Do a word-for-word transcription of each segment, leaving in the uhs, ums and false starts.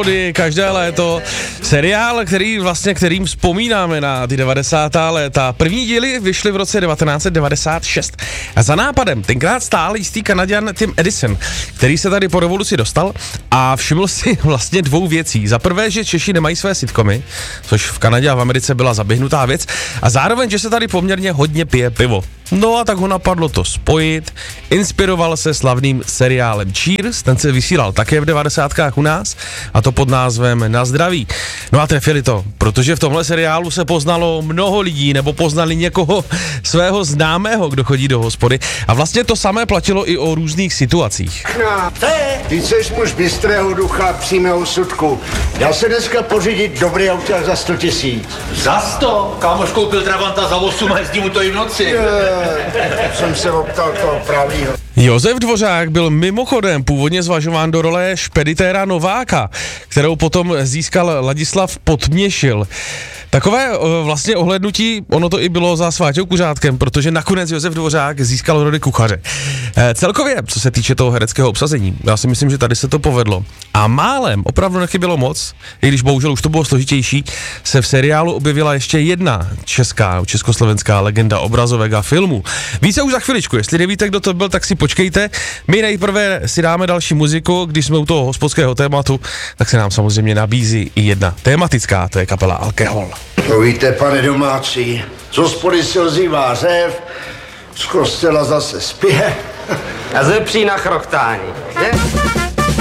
Každé léto seriál, který vlastně, kterým vzpomínáme na ty devadesátá léta. První díly vyšly v roce devatenáct set devadesát šest. A za nápadem tenkrát stál jistý Kanaďan Tim Edison, který se tady po revoluci dostal a všiml si vlastně dvou věcí. Za prvé, že Češi nemají své sitcomy, což v Kanadě a v Americe byla zaběhnutá věc, a zároveň, že se tady poměrně hodně pije pivo. No a tak ho napadlo to spojit, inspiroval se slavným seriálem Cheers, ten se vysílal také v devadesátkách u nás, a to pod názvem Na zdraví. No a trefili to, protože v tomhle seriálu se poznalo mnoho lidí, nebo poznali někoho svého známého, kdo chodí do hospody, a vlastně to samé platilo i o různých situacích. No, ty seš muž bystrého ducha, přímého sudku. Dá se dneska pořídit dobrý auto za sto tisíc. Za sto? Kámoš koupil Trabanta za osm a jezdí mu to i v noci. Je, jsem se optal toho pravýho. Josef Dvořák byl mimochodem původně zvažován do role špeditéra Nováka, kterou potom získal Ladislav Podměšil. Takové vlastně ohlédnutí, ono to i bylo za Sváťou Kuřátkem, protože nakonec Josef Dvořák získal roli kuchaře. E, celkově, co se týče toho hereckého obsazení, já si myslím, že tady se to povedlo. A málem, opravdu nechybělo moc, i když bohužel už to bylo složitější, se v seriálu objevila ještě jedna česká, československá legenda obrazovek a filmů. Více už za chviličku, jestli nevíte, kdo to byl, tak si počkejte. My nejprve si dáme další muziku, když jsme u toho hospodského tématu, tak se nám samozřejmě nabízí i jedna tematická, to je kapela Alkohol. To víte, pane domácí, z hospody se ozývá řev, z kostela zase spěch. A ze psí na chrochtání, že?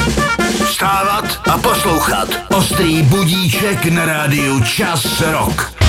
Vstávat a poslouchat. Ostrý budíček na rádiu Čas Rock.